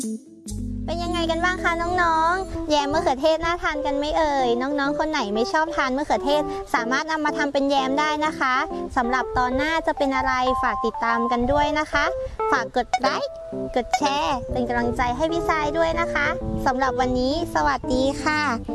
เป็นยังไงกันบ้างคะน้องๆแยมมะเขือเทศน่าทานกันไหมเอ่ยน้องๆคนไหนไม่ชอบทานมะเขือเทศสามารถนำมาทำเป็นแยมได้นะคะสำหรับตอนหน้าจะเป็นอะไรฝากติดตามกันด้วยนะคะฝากกดไลค์กดแชร์เป็นกำลังใจให้พี่ทรายด้วยนะคะสำหรับวันนี้สวัสดีค่ะ